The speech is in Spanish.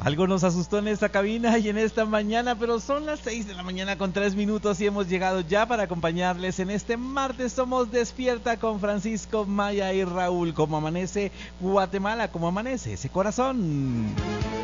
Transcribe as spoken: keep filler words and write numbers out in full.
Algo nos asustó en esta cabina y en esta mañana, pero son las seis de la mañana con tres minutos y hemos llegado ya para acompañarles en este martes. Somos Despierta con Francisco, Maya y Raúl. ¿Cómo amanece Guatemala? ¿Cómo amanece ese corazón?